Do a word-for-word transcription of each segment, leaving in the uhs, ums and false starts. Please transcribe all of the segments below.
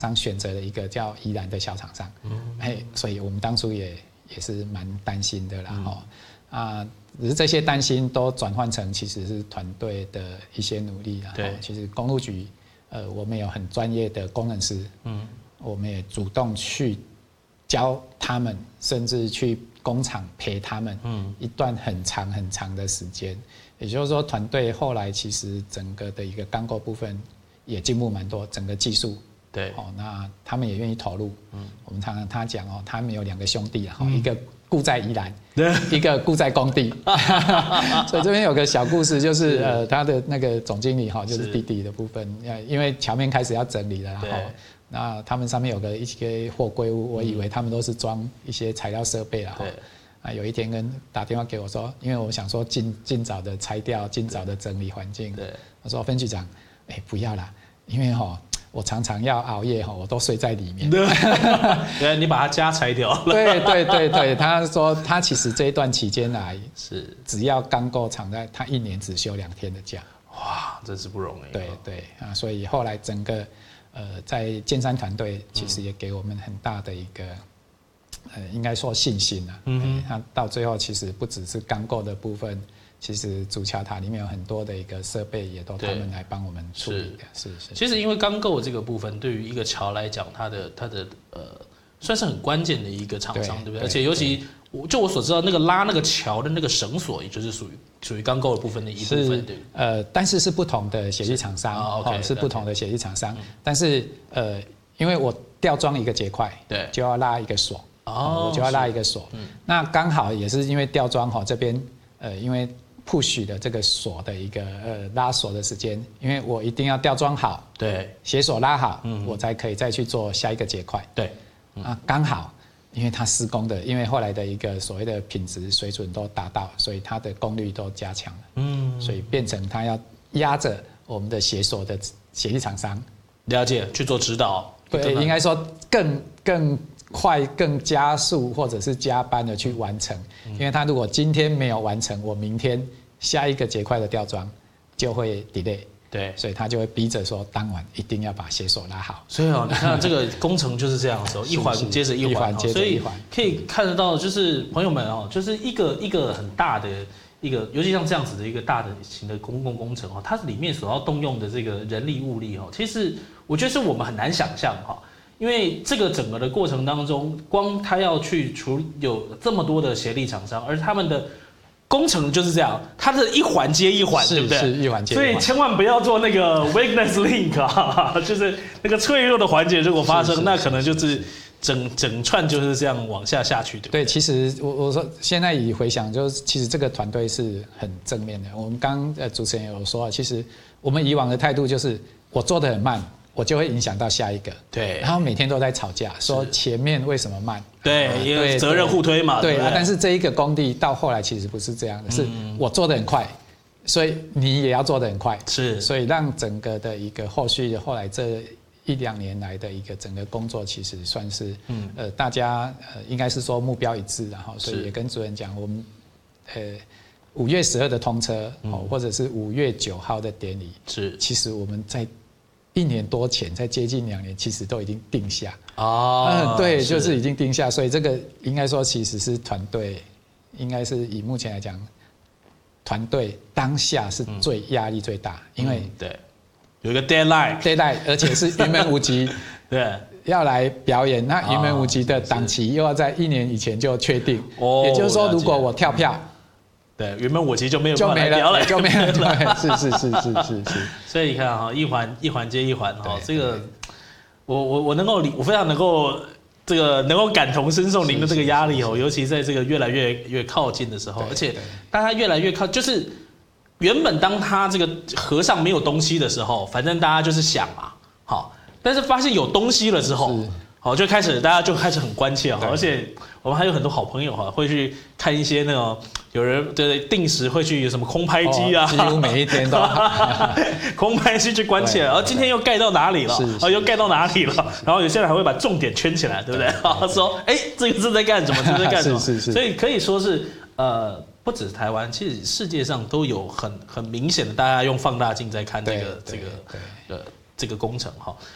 商选择了一个叫宜兰的小厂商，嗯，哎，所以我们当初也也是蛮担心的啦，哈、嗯，啊，只是这些担心都转换成其实是团队的一些努力啦，对，其实公路局，呃，我们有很专业的工程师，嗯，我们也主动去教他们，甚至去工厂陪他们，嗯，一段很长很长的时间，也就是说，团队后来其实整个的一个钢构部分也进步蛮多，整个技术。对，哦，那他们也愿意投入。嗯，我们常常他讲哦，他们有两个兄弟啊，嗯、一个雇在宜兰，一个雇在工地。所以这边有个小故事，就是呃，他的那个总经理哈，就是弟弟的部分，因为桥面开始要整理了，然后那他们上面有个一些货柜屋，我以为他们都是装一些材料设备了哈。啊，有一天跟打电话给我说，因为我想说尽尽早的拆掉，尽早的整理环境。对，我说分局长，哎、欸，不要啦，因为哈。我常常要熬夜哈，我都睡在里面。 对，你把他家拆掉了。 对对对对，他说他其实这一段期间来是只要钢构厂在，他一年只休两天的假。 哇，真是不容易。 对对啊，所以后来整个呃在建山团队其实也给我们很大的一个呃应该说信心啊。嗯，他到最后其实不只是钢构的部分。其实主桥塔里面有很多的一个设备，也都他们来帮我们处理的。是是。 其实因为钢构这个部分，对于一个桥来讲，它的它的呃，算是很关键的一个厂商，对不对？而且尤其我就我所知道，那个拉那个桥的那个绳索，也就是属于属于钢构的部分的一部分，对。 呃，但是是不同的协力厂商，哦，是不同的协力厂商。但是呃，因为我吊装一个结块，对，就要拉一个锁，哦，我就要拉一个锁。嗯。那刚好也是因为吊装哈这边，呃，因为push 的这个锁的一个呃拉锁的时间，因为我一定要吊装好，对，鞋锁拉好，嗯，我才可以再去做下一个结块，对，嗯、啊，刚好，因为它施工的，因为后来的一个所谓的品质水准都达到，所以它的功率都加强了，嗯，所以变成它要压着我们的鞋锁的协力厂商， 了解去做指导， 对，应该说更更。快更加速或者是加班的去完成，因为他如果今天没有完成，我明天下一个结块的吊装就会 delay， 对，所以他就会逼着说当晚一定要把鞋锁拉好。 所以哦，你看这个工程就是这样的时候，一环接着一环，所以可以看得到，就是朋友们哦，就是一个一个很大的一个，尤其像这样子的一个大的型的公共工程哦，它里面所要动用的这个人力物力哦，其实我觉得是我们很难想象哈。因为这个整个的过程当中，光他要去处理有这么多的协力厂商，而他们的工程就是这样，它的一环接一环，对不对？ 是一环接一环。 所以千万不要做那个 weakness link 啊，就是那个脆弱的环节，如果发生，那可能就是整整串就是这样往下下去，对不对？ 对，其实我我说现在以回想，就是其实这个团队是很正面的。我们刚呃主持人有说，其实我们以往的态度就是我做得很慢。我就会影响到下一个，对，然后每天都在吵架，说前面为什么慢？ 对，因为责任互推嘛。 对啊，但是这一个工地到后来其实不是这样的，是我做得很快，所以你也要做得很快，是，所以让整个的一个后续后来这一两年来的一个整个工作，其实算是，嗯，呃，大家呃应该是说目标一致，然后所以也跟主任讲，我们，呃。五月十二的通车，哦，或者是五月九号的典礼，是，其实我们在一年多前，在接近两年，其实都已经定下哦，嗯，对，就是已经定下，所以这个应该说其实是团队，应该是以目前来讲，团队当下是最压力最大，因为、嗯、 对，有一个 deadline，deadline， 而且是云门舞集，对，要来表演，那云门舞集的档期又要在一年以前就确定，哦，也就是说，如果我跳票。 对，原本我其实就没有就没了，就没了，对，是是是是是是。 所以你看哈，一环一环接一环哈，这个我我我能够理，我非常能够这个能够感同身受您的这个压力哦，尤其在这个越来越越靠近的时候，而且大家越来越靠，就是原本当他这个河上没有东西的时候，反正大家就是想嘛，好，但是发现有东西了之后。好，就开始大家就开始很关切哈，而且我们还有很多好朋友哈，会去看一些那种有人对定时会去有什么空拍机啊， 几乎每一天都空拍机去关切，然后今天又盖到哪里了，啊又盖到哪里了，然后有些人还会把重点圈起来，对不对？说哎这个是在干什么，这是在干什么？是是是，所以可以说是呃。不止台湾，其实世界上都有很很明显的，大家用放大镜在看这个这个呃这个工程哈。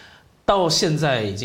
到现在已经